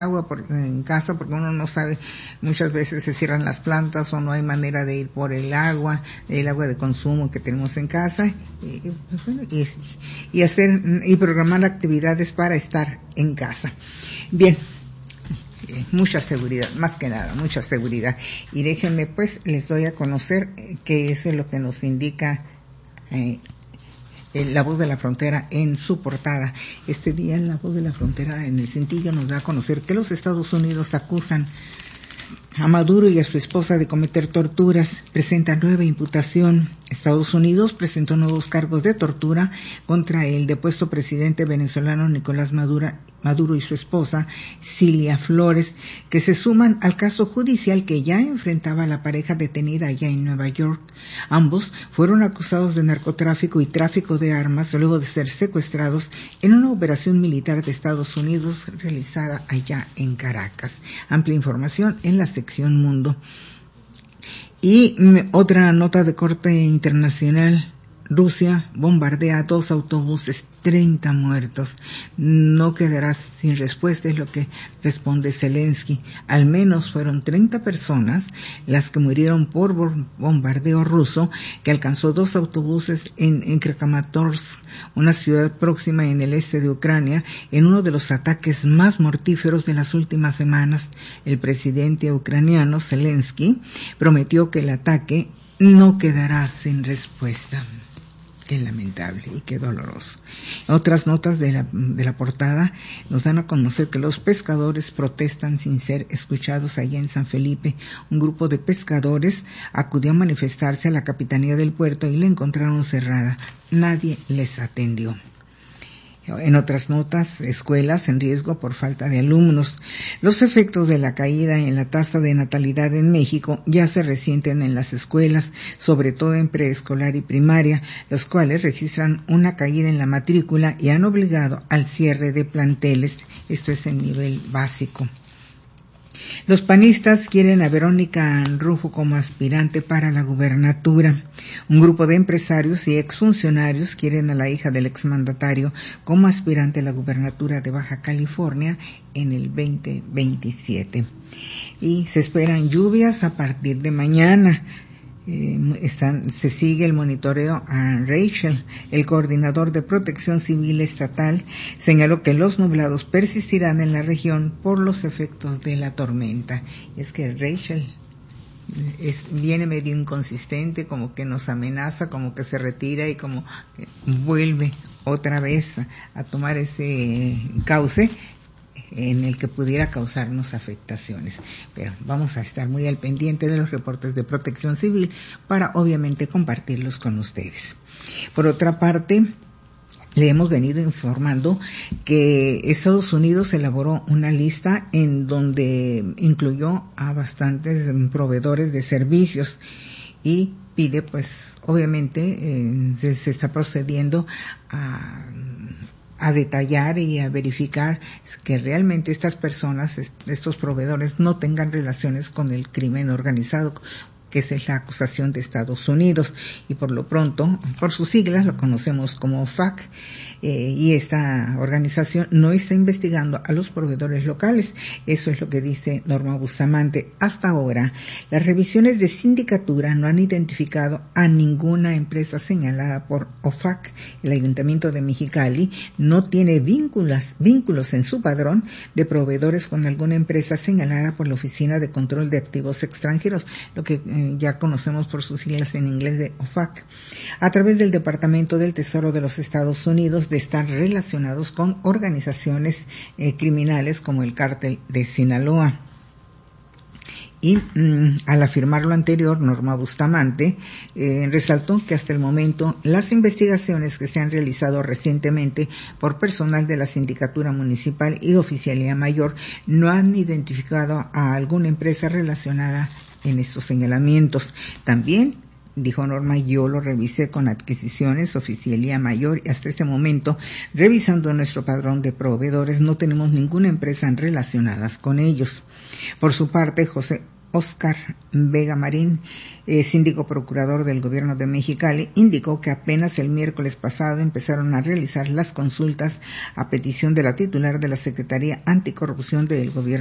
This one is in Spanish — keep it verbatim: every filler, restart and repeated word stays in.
agua por, en casa, porque uno no sabe, muchas veces se cierran las plantas o no hay manera de ir por el agua, el agua de consumo que tenemos en casa, y, pues bueno, y, y hacer y programar actividades para estar en casa. Bien, mucha seguridad, más que nada, mucha seguridad. Y déjenme pues, les doy a conocer qué es lo que nos indica eh, La Voz de la Frontera en su portada. Este día La Voz de la Frontera en el cintillo nos da a conocer que los Estados Unidos acusan a Maduro y a su esposa de cometer torturas. Presenta nueva imputación. Estados Unidos presentó nuevos cargos de tortura contra el depuesto presidente venezolano Nicolás Maduro, Maduro y su esposa Cilia Flores, que se suman al caso judicial que ya enfrentaba a la pareja detenida allá en Nueva York. Ambos fueron acusados de narcotráfico y tráfico de armas luego de ser secuestrados en una operación militar de Estados Unidos realizada allá en Caracas. Amplia información en la sección Mundo. Y otra nota de corte internacional. Rusia bombardea dos autobuses, treinta muertos. No quedarás sin respuesta, es lo que responde Zelensky. Al menos fueron treinta personas las que murieron por bombardeo ruso que alcanzó dos autobuses en, en Kramatorsk, una ciudad próxima en el este de Ucrania, en uno de los ataques más mortíferos de las últimas semanas. El presidente ucraniano Zelensky prometió que el ataque no quedará sin respuesta. Qué lamentable y qué doloroso. Otras notas de la, de la portada nos dan a conocer que los pescadores protestan sin ser escuchados allá en San Felipe. Un grupo de pescadores acudió a manifestarse a la capitanía del puerto y la encontraron cerrada. Nadie les atendió. En otras notas, escuelas en riesgo por falta de alumnos. Los efectos de la caída en la tasa de natalidad en México ya se resienten en las escuelas, sobre todo en preescolar y primaria, los cuales registran una caída en la matrícula y han obligado al cierre de planteles. Esto es en nivel básico. Los panistas quieren a Verónica Rufo como aspirante para la gubernatura. Un grupo de empresarios y exfuncionarios quieren a la hija del exmandatario como aspirante a la gubernatura de Baja California en el veinte veintisiete. Y se esperan lluvias a partir de mañana. Eh, están, se sigue el monitoreo a Rachel. El coordinador de Protección Civil Estatal señaló que los nublados persistirán en la región por los efectos de la tormenta. Es que Rachel es, viene medio inconsistente, como que nos amenaza, como que se retira y como que vuelve otra vez a, a tomar ese cauce en el que pudiera causarnos afectaciones. Pero vamos a estar muy al pendiente de los reportes de Protección Civil para obviamente compartirlos con ustedes. Por otra parte, le hemos venido informando que Estados Unidos elaboró una lista en donde incluyó a bastantes proveedores de servicios y pide, pues, obviamente, eh, se, se está procediendo a a detallar y a verificar que realmente estas personas, estos proveedores, no tengan relaciones con el crimen organizado, que esa es la acusación de Estados Unidos, y por lo pronto, por sus siglas, lo conocemos como F A C, eh, y esta organización no está investigando a los proveedores locales. Eso es lo que dice Norma Bustamante. Hasta ahora, las revisiones de sindicatura no han identificado a ninguna empresa señalada por O F A C. El Ayuntamiento de Mexicali no tiene vínculos, vínculos en su padrón de proveedores con alguna empresa señalada por la Oficina de Control de Activos Extranjeros, lo que eh, ya conocemos por sus siglas en inglés de O F A C, a través del Departamento del Tesoro de los Estados Unidos, de estar relacionados con organizaciones eh, criminales como el Cártel de Sinaloa. Y mmm, al afirmar lo anterior, Norma Bustamante eh, resaltó que hasta el momento las investigaciones que se han realizado recientemente por personal de la Sindicatura Municipal y Oficialía Mayor no han identificado a alguna empresa relacionada en estos señalamientos. También, dijo Norma, yo lo revisé con adquisiciones, Oficialía Mayor, y hasta este momento, revisando nuestro padrón de proveedores, no tenemos ninguna empresa relacionadas con ellos. Por su parte, José Oscar Vega Marín, eh, síndico procurador del gobierno de Mexicali, indicó que apenas el miércoles pasado empezaron a realizar las consultas a petición de la titular de la Secretaría Anticorrupción del gobierno